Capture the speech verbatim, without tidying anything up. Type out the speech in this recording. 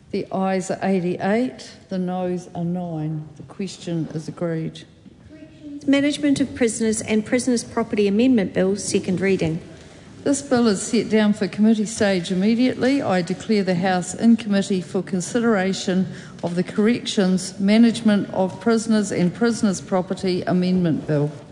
The ayes are eighty-eight, the noes are nine. The question is agreed. Management of Prisoners and Prisoners' Property Amendment Bill, second reading. This bill is set down for committee stage immediately. I declare the House in committee for consideration of the Corrections, Management of Prisoners and Prisoners' Property Amendment Bill.